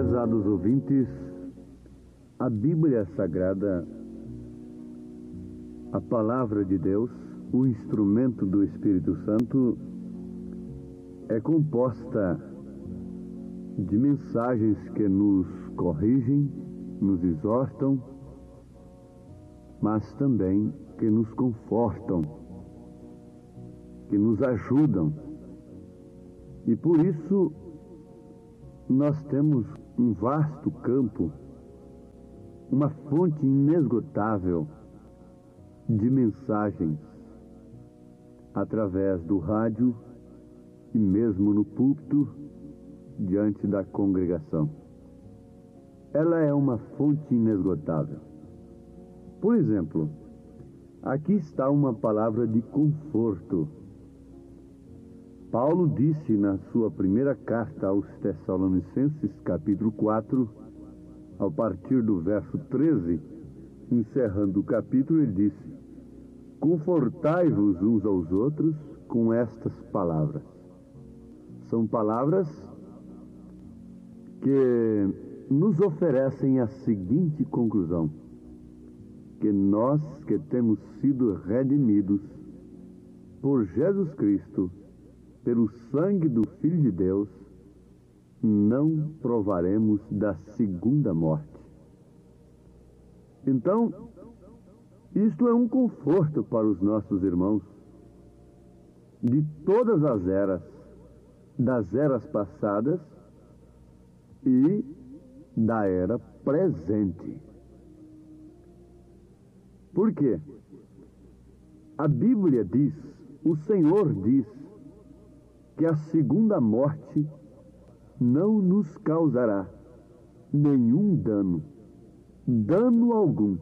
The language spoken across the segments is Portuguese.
Prezados ouvintes, a Bíblia Sagrada, a Palavra de Deus, o instrumento do Espírito Santo, é composta de mensagens que nos corrigem, nos exortam, mas também que nos confortam, que nos ajudam. E por isso nós temos um vasto campo, uma fonte inesgotável de mensagens através do rádio e mesmo no púlpito diante da congregação. Ela é uma fonte inesgotável. Por exemplo, aqui está uma palavra de conforto. Paulo disse na sua primeira carta aos Tessalonicenses, capítulo 4, ao partir do verso 13, encerrando o capítulo, ele disse: confortai-vos uns aos outros com estas palavras. São palavras que nos oferecem a seguinte conclusão: que nós que temos sido redimidos por Jesus Cristo, pelo sangue do Filho de Deus, não provaremos da segunda morte. Então, isto é um conforto para os nossos irmãos de todas as eras, das eras passadas e da era presente. Por quê? A Bíblia diz, o Senhor diz, que a segunda morte não nos causará nenhum dano algum.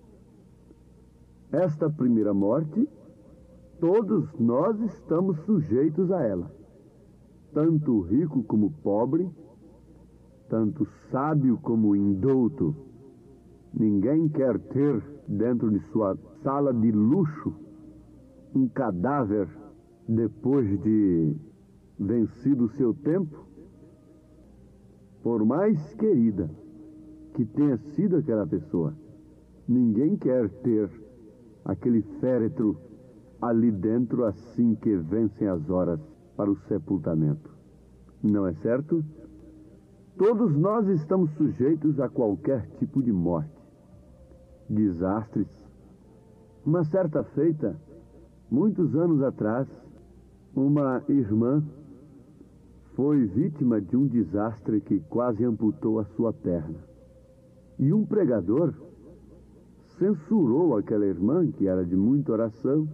Esta primeira morte, todos nós estamos sujeitos a ela, tanto rico como pobre, tanto sábio como indouto. Ninguém quer ter dentro de sua sala de luxo um cadáver depois de vencido o seu tempo, por mais querida que tenha sido aquela pessoa. Ninguém quer ter aquele féretro ali dentro assim que vencem as horas para o sepultamento. Não é certo? Todos nós estamos sujeitos a qualquer tipo de morte, desastres. Uma certa feita, muitos anos atrás, uma irmã foi vítima de um desastre que quase amputou a sua perna. E um pregador censurou aquela irmã, que era de muita oração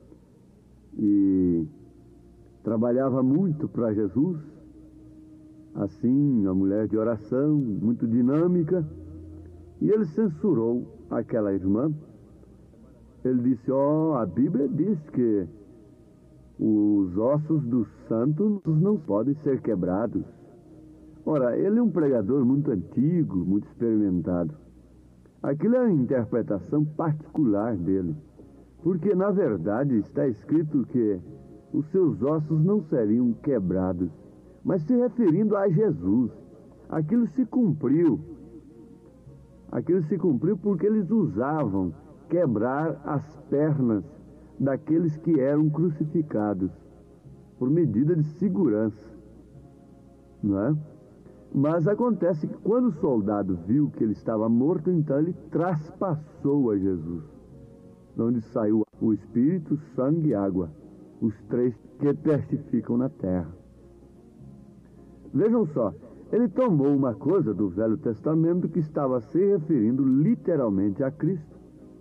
e trabalhava muito para Jesus, assim, uma mulher de oração, muito dinâmica, e ele censurou aquela irmã. Ele disse: a Bíblia diz que os ossos dos santos não podem ser quebrados. Ora, ele é um pregador muito antigo, muito experimentado. Aquilo é a interpretação particular dele, porque na verdade está escrito que os seus ossos não seriam quebrados, mas se referindo a Jesus. Aquilo se cumpriu. Aquilo se cumpriu porque eles usavam quebrar as pernas daqueles que eram crucificados, por medida de segurança, não é? Mas acontece que quando o soldado viu que ele estava morto, então ele traspassou a Jesus, de onde saiu o Espírito, sangue e água, os três que testificam na terra. Vejam só, ele tomou uma coisa do Velho Testamento que estava se referindo literalmente a Cristo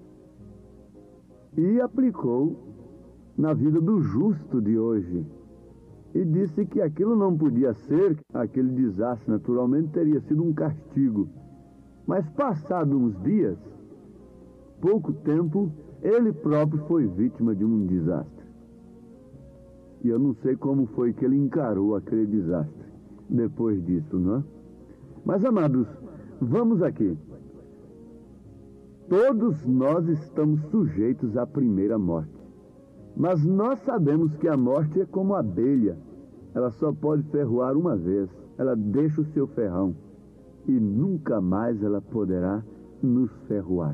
e aplicou na vida do justo de hoje. E disse que aquilo não podia ser, aquele desastre naturalmente teria sido um castigo. Mas passados uns dias, pouco tempo, ele próprio foi vítima de um desastre. E eu não sei como foi que ele encarou aquele desastre depois disso, não é? Mas, amados, vamos aqui. Todos nós estamos sujeitos à primeira morte. Mas nós sabemos que a morte é como a abelha. Ela só pode ferroar uma vez. Ela deixa o seu ferrão. e nunca mais ela poderá nos ferroar.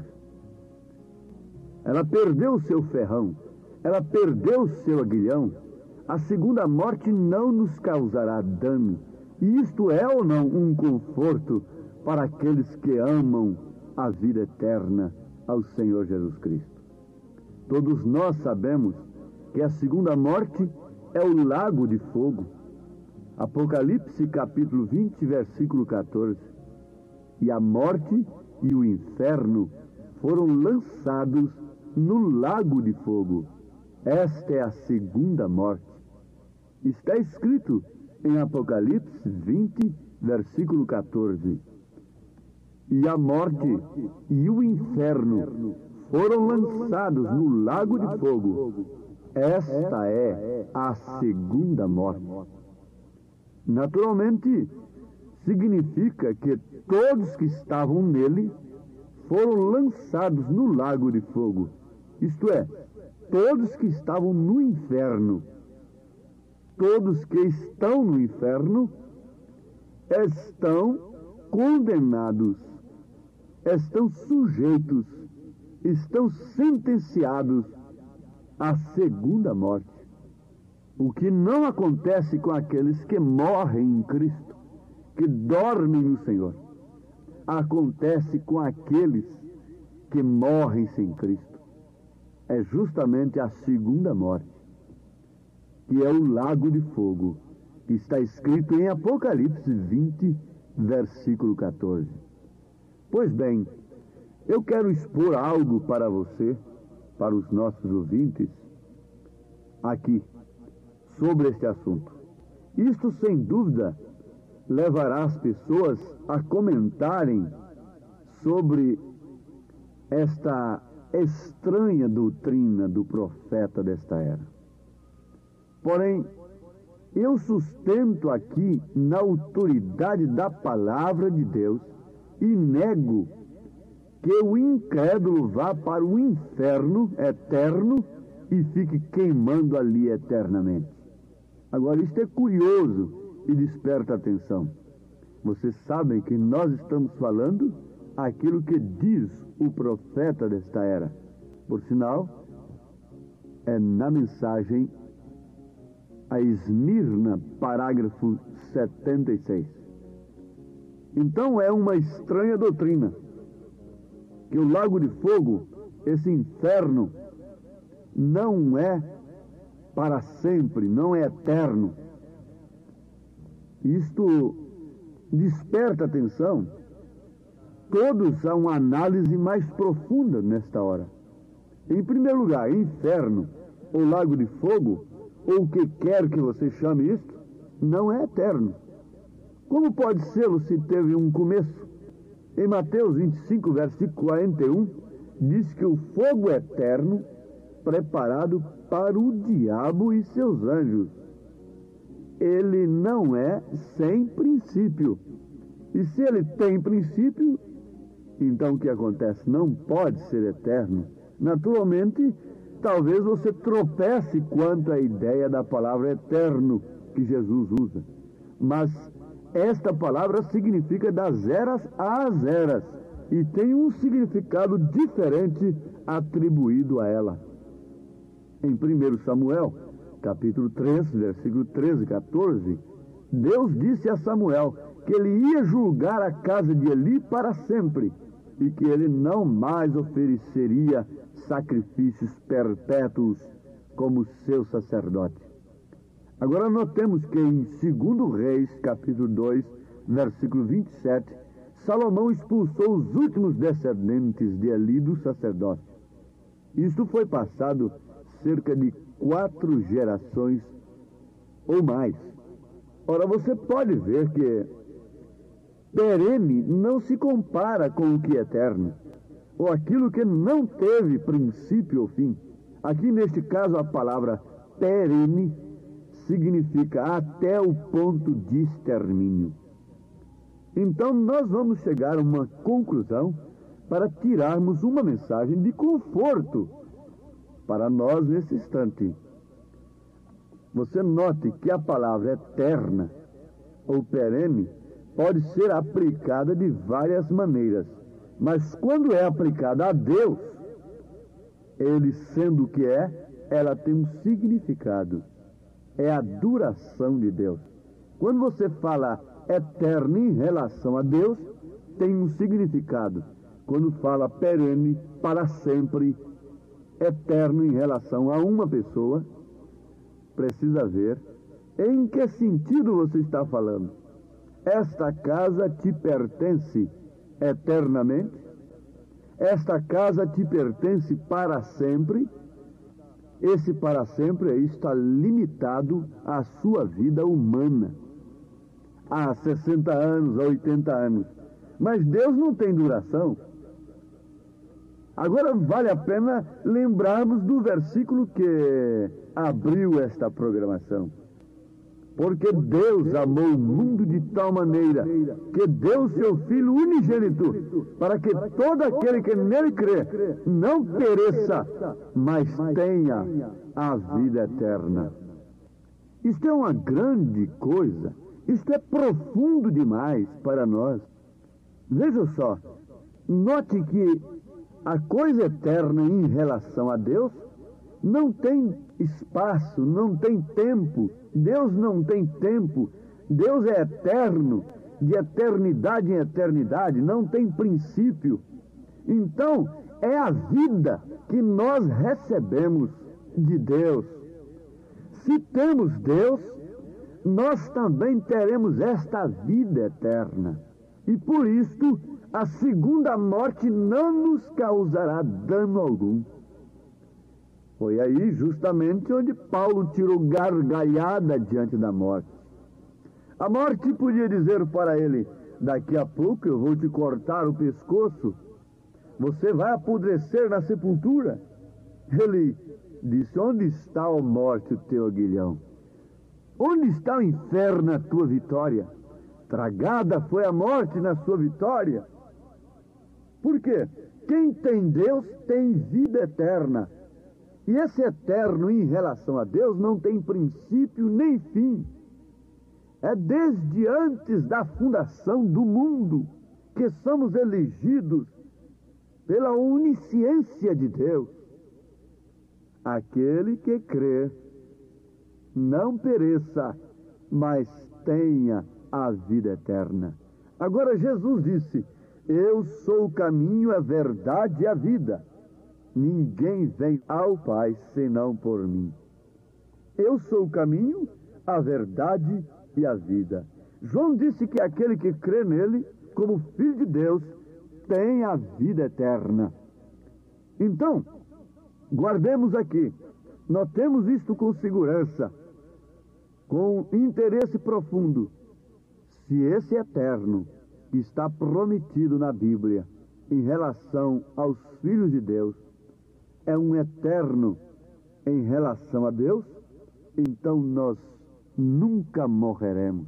Ela perdeu o seu ferrão, ela perdeu o seu aguilhão. A segunda morte não nos causará dano. E isto é ou não um conforto para aqueles que amam a vida eterna ao Senhor Jesus Cristo? Todos nós sabemos que a segunda morte é o lago de fogo. Apocalipse capítulo 20, versículo 14. E a morte e o inferno foram lançados no lago de fogo. Esta é a segunda morte. Está escrito em Apocalipse 20, versículo 14. E a morte e o inferno foram lançados no lago de fogo. Esta é a segunda morte. Naturalmente, significa que todos que estavam nele foram lançados no lago de fogo. Isto é, todos que estavam no inferno. Todos que estão no inferno estão condenados, estão sujeitos, estão sentenciados à segunda morte. O que não acontece com aqueles que morrem em Cristo, que dormem no Senhor, acontece com aqueles que morrem sem Cristo. É justamente a segunda morte, que é o lago de fogo, que está escrito em Apocalipse 20, versículo 14. Pois bem, eu quero expor algo para você, para os nossos ouvintes, aqui, sobre este assunto. Isto, sem dúvida, levará as pessoas a comentarem sobre esta estranha doutrina do profeta desta era. Porém, eu sustento aqui na autoridade da palavra de Deus e nego que o incrédulo vá para o inferno eterno e fique queimando ali eternamente. Agora, isto é curioso e desperta atenção. Vocês sabem que nós estamos falando aquilo que diz o profeta desta era. Por sinal, é na mensagem a Esmirna, parágrafo 76. Então é uma estranha doutrina que o lago de fogo, esse inferno, não é para sempre, não é eterno. Isto desperta atenção todos a uma análise mais profunda nesta hora. Em primeiro lugar, inferno ou lago de fogo, ou o que quer que você chame isto, não é eterno. Como pode ser se teve um começo? Em Mateus 25, versículo 41, diz que o fogo eterno preparado para o diabo e seus anjos. Ele não é sem princípio. E se ele tem princípio, então o que acontece? Não pode ser eterno. Naturalmente, talvez você tropece quanto à ideia da palavra eterno que Jesus usa. Mas esta palavra significa das eras às eras e tem um significado diferente atribuído a ela. Em 1 Samuel, capítulo 3, versículo 13 e 14, Deus disse a Samuel que ele ia julgar a casa de Eli para sempre e que ele não mais ofereceria sacrifícios perpétuos como seu sacerdote. Agora notemos que em 2 Reis, capítulo 2, versículo 27, Salomão expulsou os últimos descendentes de Eli do sacerdócio. Isto foi passado cerca de 4 gerações ou mais. Ora, você pode ver que perene não se compara com o que é eterno, ou aquilo que não teve princípio ou fim. Aqui, neste caso, a palavra perene significa até o ponto de extermínio. Então, nós vamos chegar a uma conclusão para tirarmos uma mensagem de conforto para nós nesse instante. Você note que a palavra eterna ou perene pode ser aplicada de várias maneiras, mas quando é aplicada a Deus, Ele sendo o que é, ela tem um significado. É a duração de Deus. Quando você fala eterno em relação a Deus, tem um significado. Quando fala perene, para sempre, eterno em relação a uma pessoa, precisa ver em que sentido você está falando. Esta casa te pertence eternamente? Esta casa te pertence para sempre? Esse para sempre está limitado à sua vida humana, a 60 anos, a 80 anos. Mas Deus não tem duração. Agora vale a pena lembrarmos do versículo que abriu esta programação. Porque Deus amou o mundo de tal maneira que deu seu Filho unigênito, para que todo aquele que nele crê não pereça, mas tenha a vida eterna. Isto é uma grande coisa. Isto é profundo demais para nós. Veja só, note que a coisa eterna em relação a Deus não tem espaço, não tem tempo. Deus não tem tempo. Deus é eterno, de eternidade em eternidade, não tem princípio. Então, é a vida que nós recebemos de Deus. Se temos Deus, nós também teremos esta vida eterna. E por isto, a segunda morte não nos causará dano algum. Foi aí justamente onde Paulo tirou gargalhada diante da morte. A morte podia dizer para ele: daqui a pouco eu vou te cortar o pescoço, você vai apodrecer na sepultura. Ele disse: onde está, ó morte, o teu aguilhão? Onde está o inferno, a tua vitória? Tragada foi a morte na sua vitória. Por quê? Quem tem Deus tem vida eterna. E esse eterno em relação a Deus não tem princípio nem fim. É desde antes da fundação do mundo que somos elegidos pela onisciência de Deus. Aquele que crê não pereça, mas tenha a vida eterna. Agora Jesus disse: eu sou o caminho, a verdade e a vida. Ninguém vem ao Pai senão por mim. Eu sou o caminho, a verdade e a vida. João disse que aquele que crê nele, como Filho de Deus, tem a vida eterna. Então, guardemos aqui, notemos isto com segurança, com interesse profundo. Se esse eterno que está prometido na Bíblia em relação aos filhos de Deus é um eterno em relação a Deus, então nós nunca morreremos.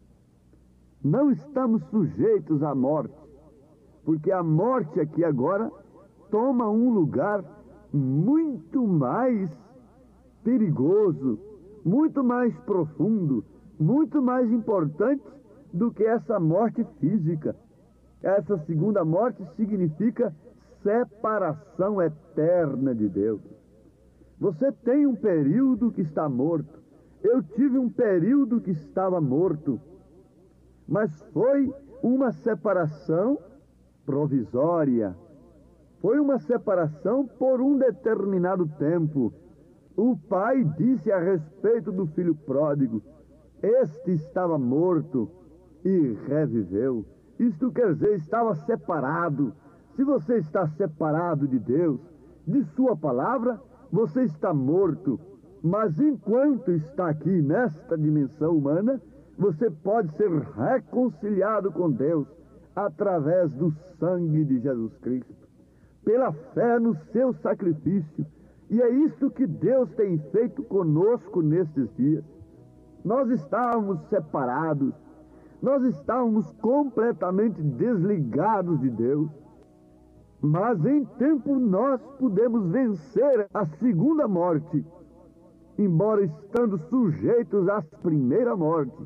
Não estamos sujeitos à morte, porque a morte aqui agora toma um lugar muito mais perigoso, muito mais profundo, muito mais importante do que essa morte física. Essa segunda morte significa separação eterna de Deus. Você tem um período que está morto. Eu tive um período que estava morto. Mas foi uma separação provisória. Foi uma separação por um determinado tempo. O pai disse a respeito do filho pródigo: este estava morto e reviveu. Isto quer dizer, estava separado. Se você está separado de Deus, de sua palavra, você está morto. Mas enquanto está aqui nesta dimensão humana, você pode ser reconciliado com Deus através do sangue de Jesus Cristo, pela fé no seu sacrifício. E é isso que Deus tem feito conosco nestes dias. Nós estávamos separados, nós estávamos completamente desligados de Deus. Mas em tempo nós pudemos vencer a segunda morte, embora estando sujeitos à primeira morte.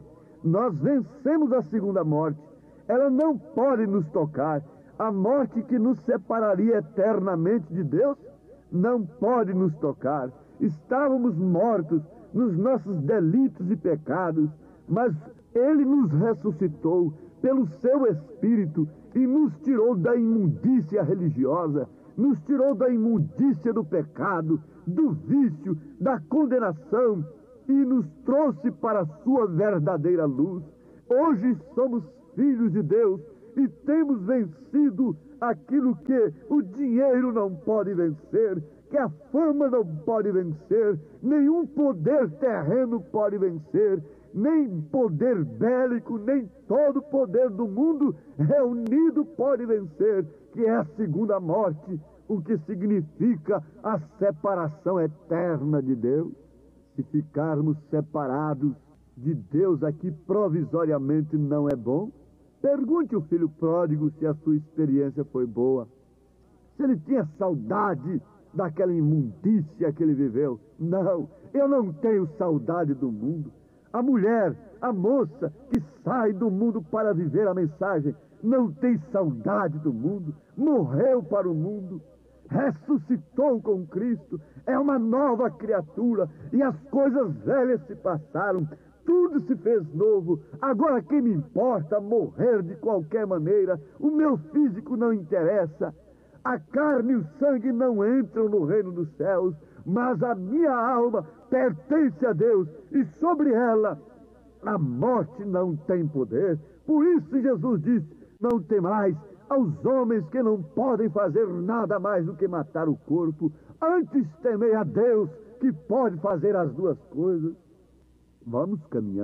Nós vencemos a segunda morte. Ela não pode nos tocar. A morte que nos separaria eternamente de Deus não pode nos tocar. Estávamos mortos nos nossos delitos e pecados, mas Ele nos ressuscitou pelo seu Espírito e nos tirou da imundícia religiosa, nos tirou da imundícia do pecado, do vício, da condenação e nos trouxe para a sua verdadeira luz. Hoje somos filhos de Deus e temos vencido aquilo que o dinheiro não pode vencer, que a fama não pode vencer, nenhum poder terreno pode vencer, nem poder bélico, nem todo o poder do mundo reunido pode vencer, que é a segunda morte, o que significa a separação eterna de Deus. Se ficarmos separados de Deus aqui provisoriamente não é bom. Pergunte ao filho pródigo se a sua experiência foi boa, se ele tinha saudade daquela imundícia que ele viveu. Não, eu não tenho saudade do mundo. A mulher, a moça que sai do mundo para viver a mensagem, não tem saudade do mundo, morreu para o mundo, ressuscitou com Cristo, é uma nova criatura e as coisas velhas se passaram, tudo se fez novo. Agora quem me importa morrer de qualquer maneira? O meu físico não interessa, a carne e o sangue não entram no reino dos céus, mas a minha alma pertence a Deus e sobre ela a morte não tem poder. Por isso Jesus disse: não temais aos homens que não podem fazer nada mais do que matar o corpo, antes temei a Deus que pode fazer as duas coisas. Vamos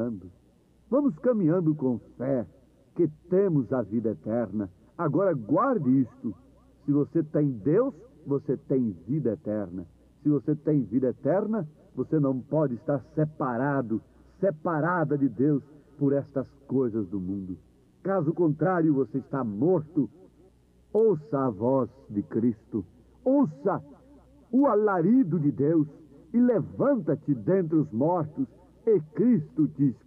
caminhando com fé, que temos a vida eterna. Agora guarde isto: se você tem Deus, você tem vida eterna. Se você tem vida eterna, você não pode estar separada de Deus por estas coisas do mundo. Caso contrário, você está morto. Ouça a voz de Cristo, ouça o alarido de Deus e levanta-te dentre os mortos, e Cristo te